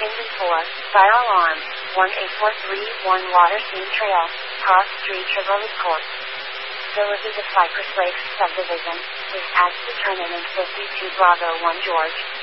Inventor, Fire Alarm, 18431 Water Scene Trail, Cross Street Trevoli Court. Villages of Cypress Lakes Subdivision, is as determined in 52 Bravo 1 George,